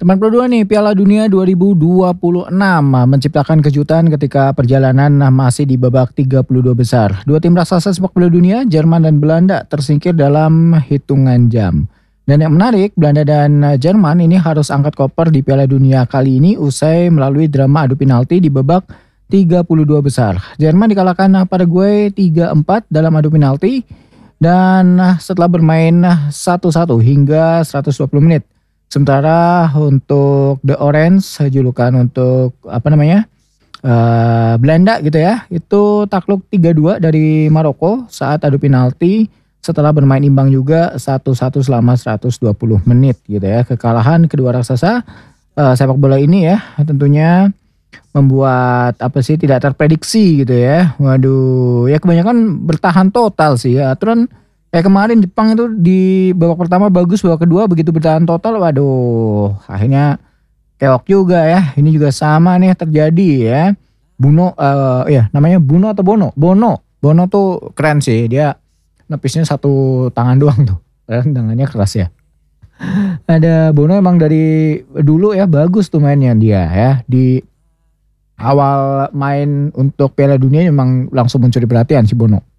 82 nih Piala Dunia 2026 menciptakan kejutan ketika perjalanan masih di babak 32 besar. Dua tim raksasa sepak bola dunia, Jerman dan Belanda tersingkir dalam hitungan jam. Dan yang menarik, Belanda dan Jerman ini harus angkat koper di Piala Dunia kali ini usai melalui drama adu penalti di babak 32 besar. Jerman dikalahkan Paraguay 3-4 dalam adu penalti dan setelah bermain 1-1 hingga 120 menit. Sementara untuk The Orange, julukan untuk Belanda gitu ya, itu takluk 3-2 dari Maroko saat adu penalti setelah bermain imbang juga 1-1 selama 120 menit gitu ya. Kekalahan kedua raksasa sepak bola ini ya tentunya membuat tidak terprediksi gitu ya. Waduh, ya kebanyakan bertahan total sih ya. Aturan kayak kemarin Jepang itu di babak pertama bagus, babak kedua begitu bertahan total, waduh akhirnya keok juga ya. Ini juga sama nih terjadi ya. Namanya Buno atau Bono? Bono tuh keren sih, dia nepisnya satu tangan doang tuh. Tangannya keras ya. Ada Bono emang dari dulu ya bagus tuh mainnya dia ya. Di awal main untuk Piala Dunia memang langsung mencuri perhatian si Bono.